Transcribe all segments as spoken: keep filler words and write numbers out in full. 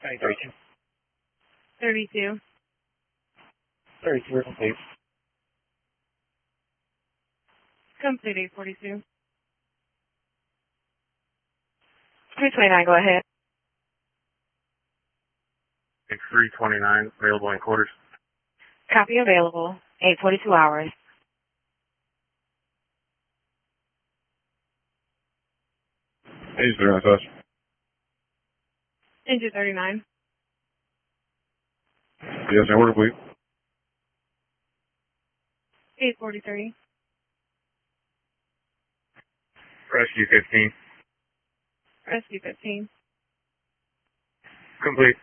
thirty-two. thirty-two. thirty-two, complete. Complete eight forty-two. three twenty-nine, go ahead. three twenty-nine, available in quarters. Copy available. eight forty-two hours. Page three on touch. Engine thirty-nine. Yes, and order, please. eight forty-three. Rescue fifteen. Rescue fifteen. Complete.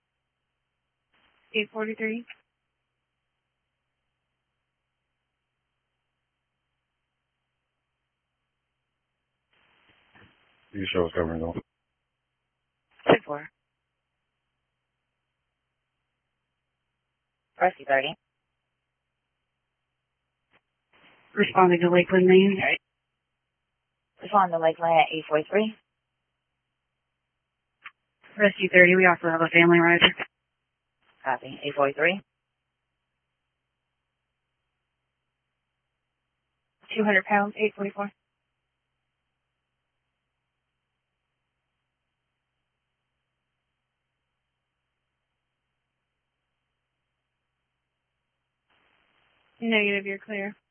eight forty-three. You show us covering though. ten four. Rescue thirty. Responding to Lakeland, Maine. Respond to Lakeland at eight forty-three. Rescue thirty, we also have a family rider. Copy. eight forty-three. two hundred pounds, eight forty-four. Negative, you're clear.